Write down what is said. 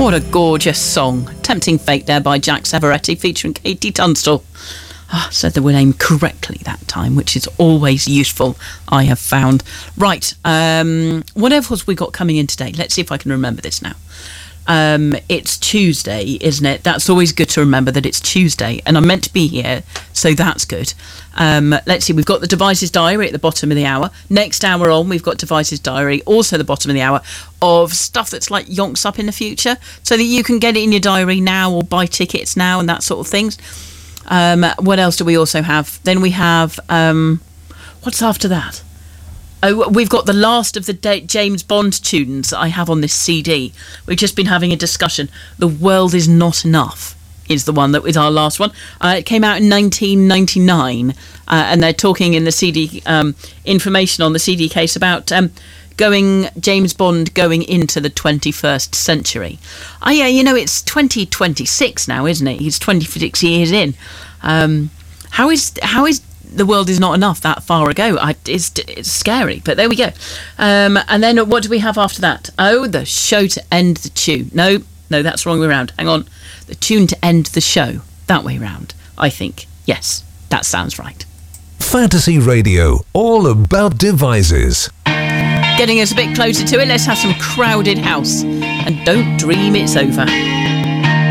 What a gorgeous song. Tempting Fate there by Jack Savoretti featuring Katie Tunstall. Said the name correctly that time, which is always useful, I have found. Right, what else have we got coming in today? Let's see if I can remember this now. It's Tuesday, isn't it? That's always good to remember that it's Tuesday, and I'm meant to be here, so that's good. Let's see, we've got the Devices Diary at the bottom of the hour. Next hour on, we've got Devices Diary, also the bottom of the hour, of stuff that's like yonks up in the future, so that you can get it in your diary now or buy tickets now and that sort of things. What else do we also have? Then we have, what's after that? Oh, we've got the last of the James Bond tunes that I have on this CD. We've just been having a discussion. The World Is Not Enough is the one that was our last one. It came out in 1999, and they're talking in the CD information on the CD case about James Bond going into the 21st century. It's 2026 now, isn't it? He's 26 years in. How is The World Is Not Enough that far ago? It's scary, but there we go. And then what do we have after that? Oh, the show to end the tune. No, that's the wrong way round. Hang on. The tune to end the show. That way round, I think. Yes, that sounds right. Fantasy Radio, all about devices. Getting us a bit closer to it, let's have some Crowded House. And don't dream it's over.